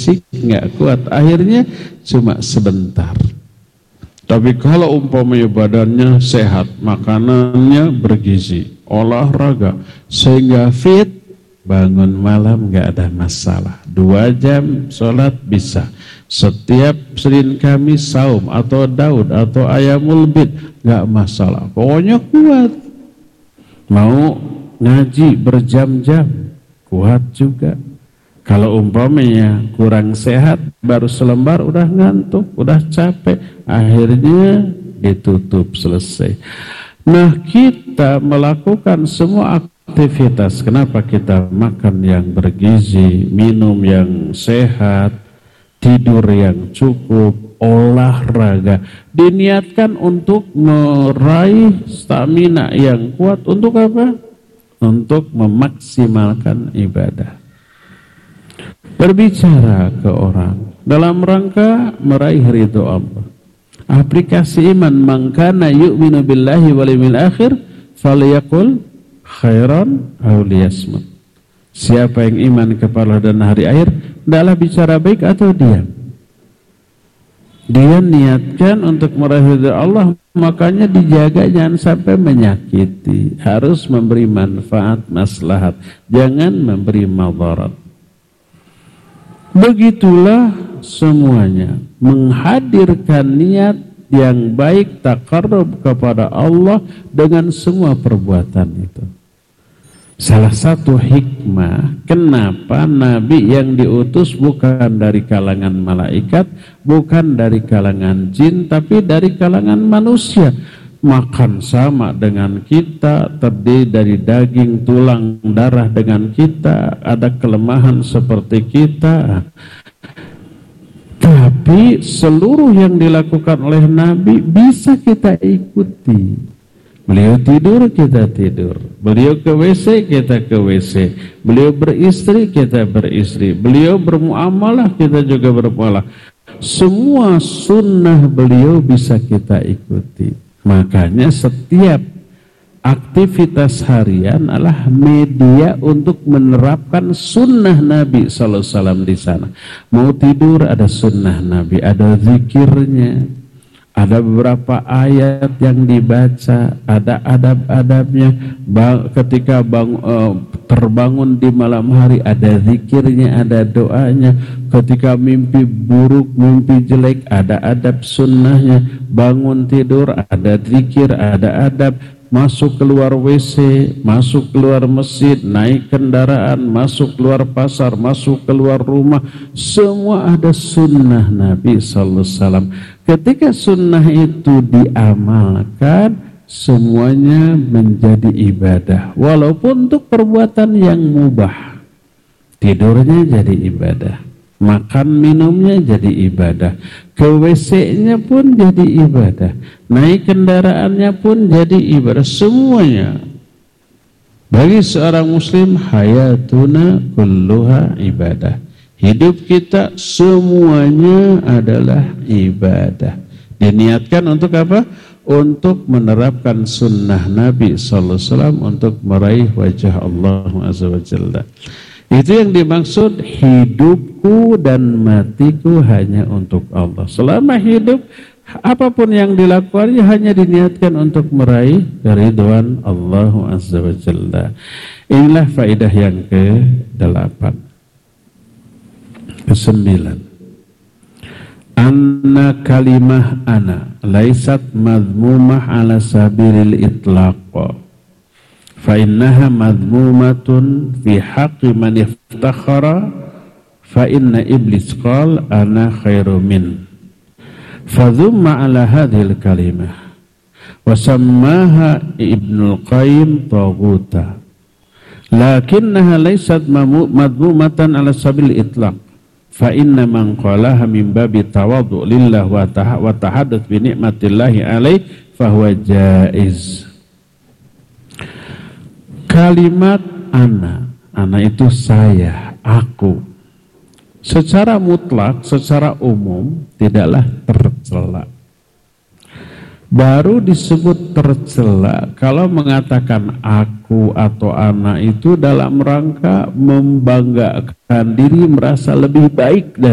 fisik nggak kuat, akhirnya cuma sebentar. Tapi kalau umpamanya badannya sehat, makanannya bergizi, olahraga sehingga fit, bangun malam nggak ada masalah. 2 jam sholat bisa. Setiap Senin Kamis saum atau Daud atau Ayamul Bid nggak masalah. Pokoknya kuat. Mau ngaji berjam-jam kuat juga. Kalau umpamanya kurang sehat, baru selembar udah ngantuk, udah capek, akhirnya ditutup, selesai. Nah, kita melakukan semua aktivitas. Kenapa kita makan yang bergizi, minum yang sehat, tidur yang cukup, olahraga, diniatkan untuk meraih stamina yang kuat. Untuk apa? Untuk memaksimalkan ibadah. Berbicara ke orang dalam rangka meraih ridho Allah. Aplikasi iman, man kana yu'minu billahi wal yawmil akhir falyaqul khairan aw liyasmut. Siapa yang iman kepada dan hari akhir, hendaklah bicara baik atau diam. Dia niatkan untuk meraih ridho Allah, makanya dijaga jangan sampai menyakiti. Harus memberi manfaat, maslahat, jangan memberi madarat. Begitulah semuanya, menghadirkan niat yang baik, taqarrub kepada Allah dengan semua perbuatan itu. Salah satu hikmah kenapa Nabi yang diutus bukan dari kalangan malaikat, bukan dari kalangan jin, tapi dari kalangan manusia. Makan sama dengan kita, terdiri dari daging, tulang, darah dengan kita, ada kelemahan seperti kita. Tapi seluruh yang dilakukan oleh Nabi bisa kita ikuti. Beliau tidur, kita tidur. Beliau ke WC, kita ke WC. Beliau beristri, kita beristri. Beliau bermuamalah, kita juga bermuamalah. Semua sunnah beliau bisa kita ikuti. Makanya setiap aktivitas harian adalah media untuk menerapkan sunnah Nabi SAW di sana. Mau tidur ada sunnah Nabi, ada zikirnya, ada beberapa ayat yang dibaca, ada adab-adabnya. Ketika terbangun di malam hari ada zikirnya, ada doanya. Ketika mimpi buruk, mimpi jelek, ada adab sunnahnya. Bangun tidur, ada zikir, ada adab. Masuk keluar WC, masuk keluar masjid, naik kendaraan, masuk keluar pasar, masuk keluar rumah, semua ada sunnah Nabi SAW. Ketika sunnah itu diamalkan, semuanya menjadi ibadah. Walaupun untuk perbuatan yang mubah, tidurnya jadi ibadah, makan minumnya jadi ibadah, ke WC-nya pun jadi ibadah, naik kendaraannya pun jadi ibadah. Semuanya bagi seorang muslim, hayatuna kulluha ibadah. Hidup kita semuanya adalah ibadah. Diniatkan untuk apa? Untuk menerapkan sunnah Nabi SAW, untuk meraih wajah Allah Azza wa Jalla. Itu yang dimaksud hidupku dan matiku hanya untuk Allah. Selama hidup, apapun yang dilakukannya hanya diniatkan untuk meraih keridhaan Allah Azza wa Jalla. Inilah faedah yang ke-8. Ke-9. Anna kalimah ana laisat madmumah ala sabilil itlaq. Fa innaha madmumatun fi haqqi man iftakhara fa inna iblis qala ana khairu min. Fadhumma ala hadhil kalimah wa sammaha Ibnul Qayyim taghuta. Lakinnaha laysat madmumatan ala sabil itlaq. Fa inna man qalaha min babi tawadhu lillah wa tahadduts bi ni'matillahi alaih fa huwa jaiz. Kalimat ana itu saya, aku, secara mutlak, secara umum tidaklah tercela. Baru disebut tercela kalau mengatakan aku atau ana itu dalam rangka membanggakan diri, merasa lebih baik dari